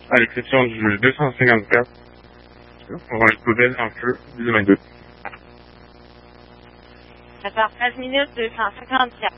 à l'exception du 254. On va exploser un feu du domaine 2. D'accord, 13 minutes 254.